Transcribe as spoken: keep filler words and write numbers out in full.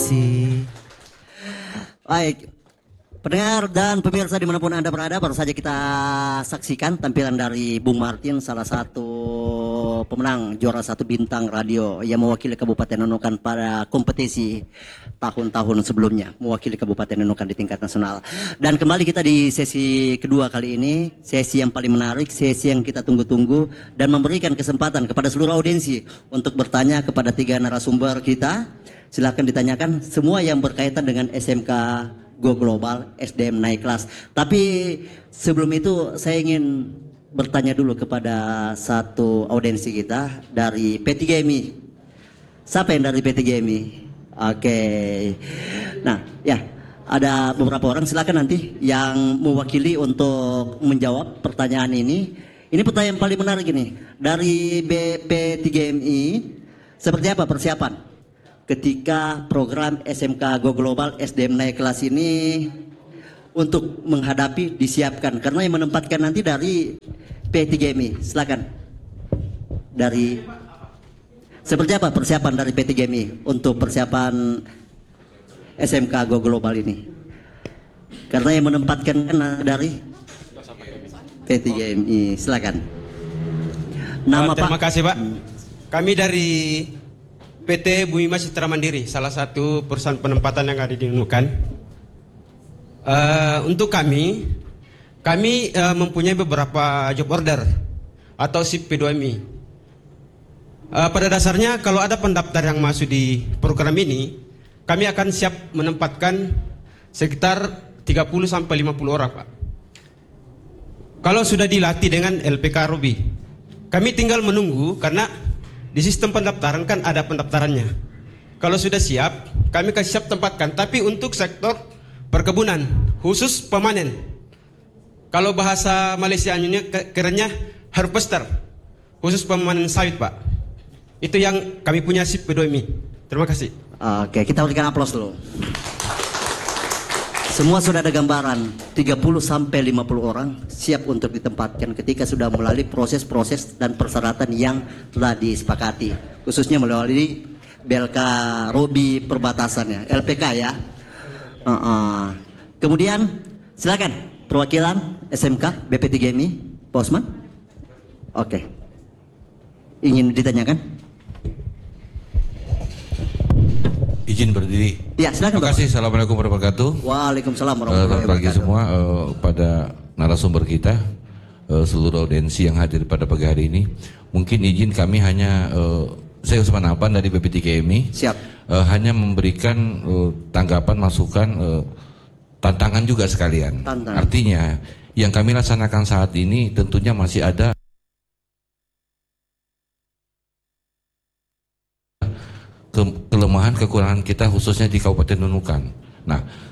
kasih. Baik, pendengar dan pemirsa dimanapun Anda berada, baru saja kita saksikan tampilan dari Bung Martin, salah satu pemenang juara satu bintang radio yang mewakili Kabupaten Nunukan pada kompetisi tahun-tahun sebelumnya, mewakili Kabupaten Nunukan di tingkat nasional. Dan kembali kita di sesi kedua kali ini, sesi yang paling menarik, sesi yang kita tunggu-tunggu dan memberikan kesempatan kepada seluruh audiensi untuk bertanya kepada tiga narasumber kita. Silakan ditanyakan semua yang berkaitan dengan S M K Go Global, S D M naik kelas. Tapi sebelum itu saya ingin bertanya dulu kepada satu audiensi kita dari P tiga M I. Siapa yang dari P tiga M I? Oke. Nah, ya, ada beberapa orang, silakan nanti yang mewakili untuk menjawab pertanyaan ini. Ini pertanyaan paling menarik ini. Dari B P tiga M I, seperti apa persiapan ketika program S M K Go Global S D M naik kelas ini untuk menghadapi, disiapkan? Karena yang menempatkan nanti dari P tiga M I. Silakan. Dari seperti apa persiapan dari P tiga M I untuk persiapan S M K Go Global ini? Karena yang menempatkan dari P tiga M I. Silakan. Nama Terima Pak. kasih Pak. Kami dari P T Bumi Mas Citra Mandiri, salah satu perusahaan penempatan yang ada di Nunukan. Uh, untuk kami, kami uh, mempunyai beberapa job order atau S I P P dua M I. Uh, pada dasarnya kalau ada pendaftar yang masuk di program ini, kami akan siap menempatkan sekitar tiga puluh sampai lima puluh orang Pak. Kalau sudah dilatih dengan L P K Robi, kami tinggal menunggu karena di sistem pendaftaran kan ada pendaftarannya. Kalau sudah siap, kami akan siap tempatkan. Tapi untuk sektor perkebunan, khusus pemanen. Kalau bahasa Malaysia-nya kerennya harvester, khusus pemanen sawit Pak. Itu yang kami punya S I P P dua M I. Terima kasih. Oke, kita berikan aplaus dulu. Semua sudah ada gambaran, tiga puluh sampai lima puluh orang siap untuk ditempatkan ketika sudah melalui proses-proses dan persyaratan yang telah disepakati. Khususnya melalui B L K Robi perbatasannya, L P K ya. Uh -uh. Kemudian silakan perwakilan S M K B P tiga M I, Pak Osman. Oke. Ingin ditanyakan? Izin berdiri. Ya, silakan. Terima kasih. Assalamualaikum warahmatullahi wabarakatuh. Waalaikumsalam Uh, warahmatullahi Selamat pagi wabarakatuh. semua uh, pada narasumber kita, uh, seluruh audiensi yang hadir pada pagi hari ini. Mungkin izin kami hanya, uh, saya Usman Aban dari B P tiga M I. Siap. Uh, hanya memberikan uh, tanggapan, masukan, uh, tantangan juga sekalian. Tantangan. Artinya yang kami laksanakan saat ini tentunya masih ada kelemahan, kekurangan kita khususnya di Kabupaten Nunukan. Nah,